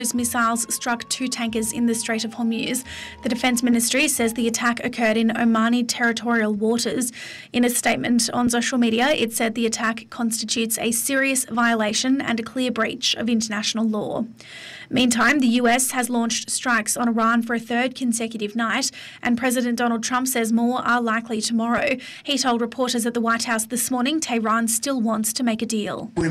Those missiles struck 2 tankers in the Strait of Hormuz. The Defence Ministry says the attack occurred in Omani territorial waters. In a statement on social media, it said the attack constitutes a serious violation and a clear breach of international law. Meantime, the US has launched strikes on Iran for a 3rd consecutive night, and President Donald Trump says more are likely tomorrow. He told reporters at the White House this morning Tehran still wants to make a deal.